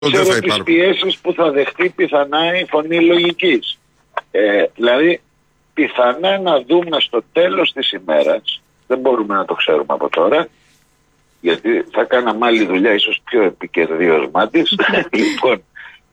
ξέρω τις πιέσεις που θα δεχτεί πιθανά η φωνή λογικής. Δηλαδή πιθανά να δούμε στο τέλος της ημέρας, δεν μπορούμε να το ξέρουμε από τώρα, γιατί θα κάναμε άλλη δουλειά ίσως πιο επικερδίωσμά της. Λοιπόν,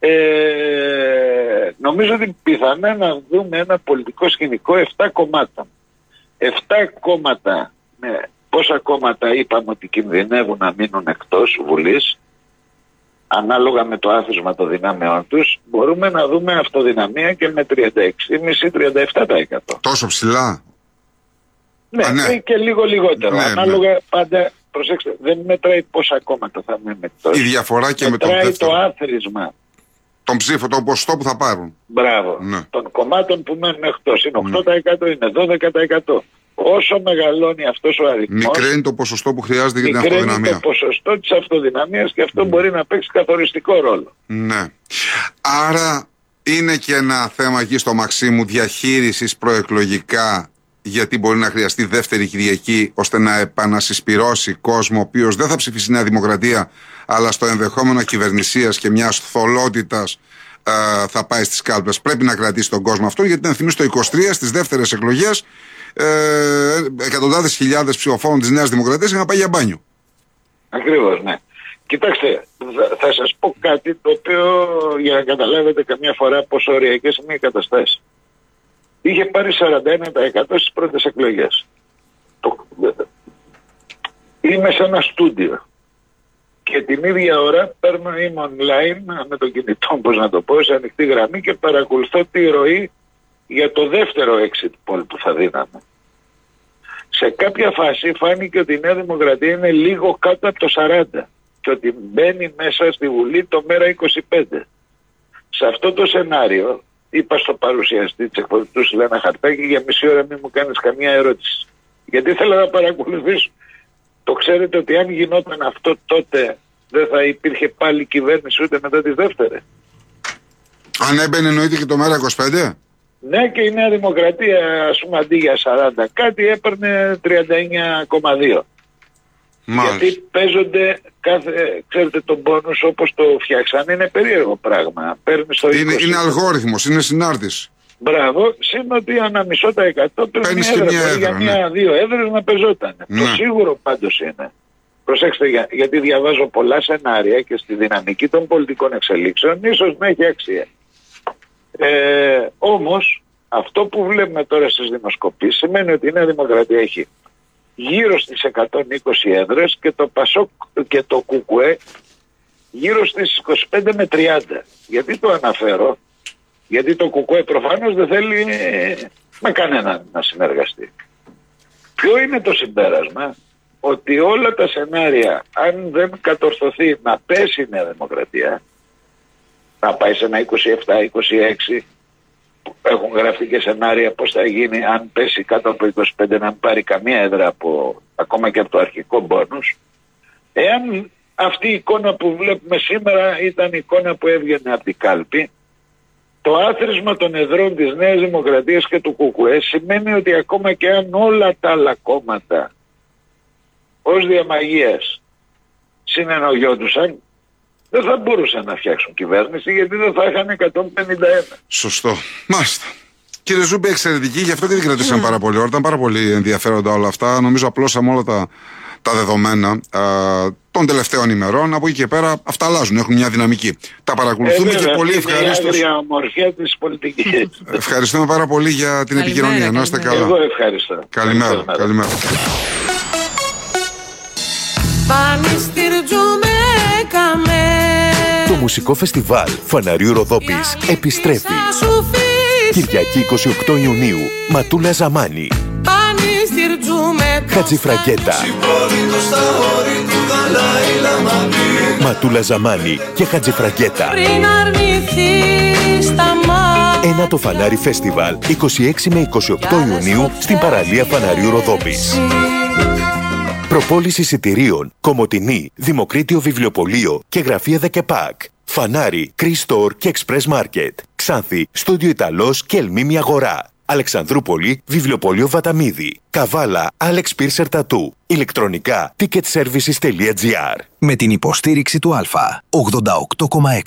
νομίζω ότι πιθανά να δούμε ένα πολιτικό σκηνικό 7 κομμάτων. 7 κόμματα, πόσα κόμματα είπαμε ότι κινδυνεύουν να μείνουν εκτός Βουλής, ανάλογα με το άθροισμα των δυνάμεών τους, μπορούμε να δούμε αυτοδυναμία και με 36,5-37%. Τόσο ψηλά? Ναι, και λίγο λιγότερο. Ανάλογα πάντα, προσέξτε, δεν μετράει πόσα κόμματα θα μείνουν εκτός. Η διαφορά και μετράει το άθροισμα. Τον ψήφο, το ποσοστό που θα πάρουν. Μπράβο. Ναι. Των κομμάτων που μένουν εκτός. Είναι 8%, είναι 12%. Όσο μεγαλώνει αυτός ο αριθμός, μικραίνει το ποσοστό που χρειάζεται για την αυτοδυναμία. Μικραίνει το ποσοστό της αυτοδυναμίας και αυτό μπορεί να παίξει καθοριστικό ρόλο. Ναι. Άρα είναι και ένα θέμα εκεί στο Μαξίμου διαχείρισης προεκλογικά, γιατί μπορεί να χρειαστεί δεύτερη Κυριακή ώστε να επανασυσπυρώσει κόσμο ο οποίος δεν θα ψηφίσει Νέα Δημοκρατία, αλλά στο ενδεχόμενο κυβερνησίας και μιας θολότητας θα πάει στις κάλπες. Πρέπει να κρατήσει τον κόσμο αυτό, γιατί να θυμίσει το 23 στις δεύτερες εκλογές εκατοντάδες χιλιάδες ψηφοφόρων της Νέας Δημοκρατίας είχαν πάει για μπάνιο. Ακριβώς, ναι. Κοιτάξτε, θα σας πω κάτι το οποίο για να καταλάβετε καμιά φορά πόσο ωριακές είναι οι καταστάσεις. Είχε πάρει 41% στις πρώτες εκλογές. Είμαι σε ένα στούντιο και την ίδια ώρα είμαι online με το κινητό, πώς να το πω, σε ανοιχτή γραμμή και παρακολουθώ τη ροή για το δεύτερο exit poll που θα δίναμε. Σε κάποια φάση φάνηκε ότι η Νέα Δημοκρατία είναι λίγο κάτω από το 40% και ότι μπαίνει μέσα στη Βουλή το μέρα 25. Σε αυτό το σενάριο είπα στο παρουσιαστή της εκπομπής του Σιλένα Χαρτάκη, για μισή ώρα μην μου κάνεις καμία ερώτηση. Γιατί ήθελα να παρακολουθήσω. Το ξέρετε ότι αν γινόταν αυτό τότε δεν θα υπήρχε πάλι κυβέρνηση ούτε μετά τις δεύτερες. Αν έμπαινε εννοείται και το μέρα 25. Ναι, και η Νέα Δημοκρατία, ας πούμε, αντί για 40 κάτι έπαιρνε 39,2. Γιατί παίζονται ξέρετε, τον πόνους όπως το φτιάξαν, είναι περίεργο πράγμα. Είναι αλγόριθμος, είναι συνάρτηση. Μπράβο, σύν ότι ανά μισό τα 100 παίρνει για μία-δύο έδρες να πεζόταν. Το σίγουρο πάντως είναι. Προσέξτε, γιατί διαβάζω πολλά σενάρια και στη δυναμική των πολιτικών εξελίξεων ίσως να έχει αξία. Όμως αυτό που βλέπουμε τώρα στις δημοσκοπήσεις σημαίνει ότι η Νέα Δημοκρατία έχει γύρω στις 120 έδρες και το ΠΑΣΟΚ και το ΚΚΕ γύρω στις 25 με 30. Γιατί το αναφέρω? Γιατί το ΚΚΕ προφανώς δεν θέλει με κανέναν να συνεργαστεί. Ποιο είναι το συμπέρασμα? Ότι όλα τα σενάρια, αν δεν κατορθωθεί να πέσει η Νέα Δημοκρατία, να πάει σε ένα 27-26, έχουν γραφτεί και σενάρια πώς θα γίνει αν πέσει κάτω από 25, να μην πάρει καμία έδρα ακόμα και από το αρχικό μπόνους. Εάν αυτή η εικόνα που βλέπουμε σήμερα ήταν η εικόνα που έβγαινε από την κάλπη, το άθροισμα των εδρών της Νέας Δημοκρατίας και του ΚΚΕ σημαίνει ότι ακόμα και αν όλα τα άλλα κόμματα ως διαμαγείας συνενογιόντουσαν, δεν θα μπορούσαν να φτιάξουν κυβέρνηση, γιατί δεν θα είχαν 151. Σωστό. Μάλιστα. Κύριε Ζούμπη, εξαιρετική, γι' αυτό και την κρατήσαμε πάρα πολύ ώρα. Ήταν πάρα πολύ ενδιαφέροντα όλα αυτά. Νομίζω απλώσαμε όλα τα δεδομένα των τελευταίων ημερών. Από εκεί και πέρα αυτά αλλάζουν, έχουν μια δυναμική. Τα παρακολουθούμε και πολύ ευχαρίστως. Είναι η ομορφιά της πολιτικής. Ευχαριστούμε πάρα πολύ για την επικοινωνία. Να είστε καλά. Εγώ ευχαριστώ. Καλημέρα. Καλημέρα. Το μουσικό φεστιβάλ Φαναριού Ροδόπης επιστρέφει. Κυριακή 28 Ιουνίου. Ματούλα Ζαμάνη, Χατζηφραγκέτα, Ματούλα Ζαμάνη και Χατζηφραγκέτα. Ένα το Φανάρι Φεστιβάλ 26 με 28 Ιουνίου στην παραλία Φαναριού Ροδόπης. Προπόληση εισιτηρίων, Κομοτηνή, Δημοκρίτιο Βιβλιοπωλείο και Γραφεία Δεκεπάκ. Φανάρι, Κρίστορ και Express Market. Ξάνθη, Στούντιο Ιταλός και Ελμίμη Αγορά. Αλεξανδρούπολη, Βιβλιοπωλείο Βαταμίδη. Καβάλα, Alex Piercer Tattoo. Ηλεκτρονικά, ticketservices.gr. Με την υποστήριξη του Α. 88,6.